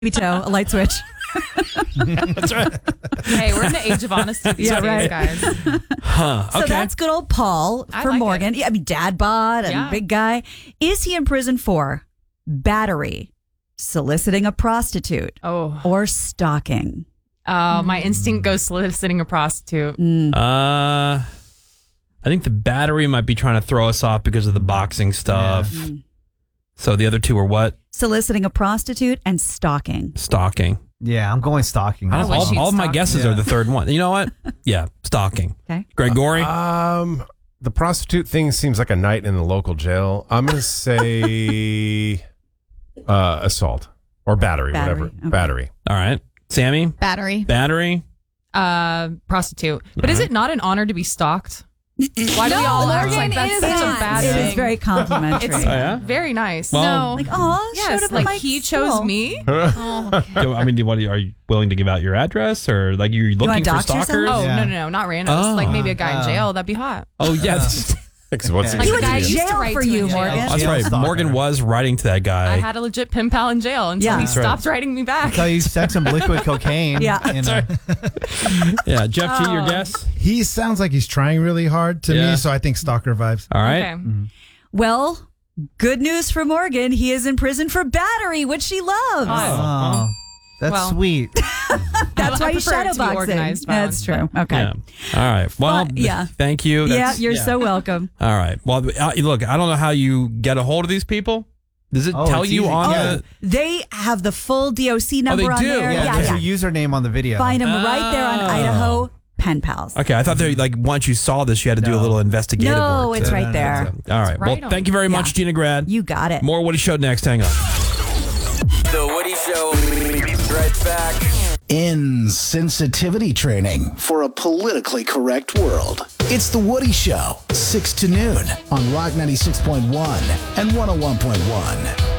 Toe, a light switch. That's right. Hey, we're in the age of honesty these days, guys. Huh. Okay. So that's good old Paul I for like Morgan. it. Yeah, I mean, dad bod and Yeah. big guy. Is he in prison for battery, soliciting a prostitute, Oh, or stalking? my instinct goes soliciting a prostitute. I think the battery might be trying to throw us off because of the boxing stuff. So the other two are what? Soliciting a prostitute and stalking. Stalking. Yeah, I'm going stalking. I don't, wish he'd all of my stalk. guesses are the third one. You know what? Yeah, stalking. Okay. Gregory? The prostitute thing seems like a night in the local jail. I'm going to say assault or battery, Battery, whatever. okay. Battery. All right. Sammy? Battery. Battery? Prostitute. But is it not an honor to be stalked? Why do we all act like that's such a bad It thing? is very complimentary. It's yeah? very nice. Well- like, oh, yes, showed up like at my he school. chose me. I mean, are you willing to give out your address or like you're looking wanna for dox yourself? stalkers? Oh, Yeah. no, not random. Just like maybe a guy in jail. That'd be hot. Oh, yes. What's Like He the went guy to used to jail write for to you, in jail. Morgan. That's Jail right. stalker. Morgan was writing to that guy. I had a legit pen pal in jail until Yeah. he That's stopped writing me back. So you sent some liquid cocaine. Yeah. Yeah, Jeff G, your guess? He sounds like he's trying really hard to Yeah. me, so I think stalker vibes. All right. Okay. Well, good news for Morgan. He is in prison for battery, which she loves. Oh, that's Well. sweet. That's I why you prefer it to be shadowboxing. organized That's true. violence, Okay. Yeah. All right. Well, Yeah. thank you. Yeah, That's- you're so welcome. All right. Well, look, I don't know how you get a hold of these people. Does it Oh, tell it's you easy. on Yeah. the... They have the full DOC number they on do? there. Yeah, Yeah, there's yeah. a username on the video. Find them right there on Oh. Idaho Pen Pals. Okay, I thought they like once you saw this, you had to do a little investigative No, work. it's right there. All right. right Well, on. thank you very much, Yeah. Gina Grad. You got it. More Woody Show next. Hang on. The Woody Show. Right back. Insensitivity training for a politically correct world. It's The Woody Show, 6 to noon on Rock 96.1 and 101.1.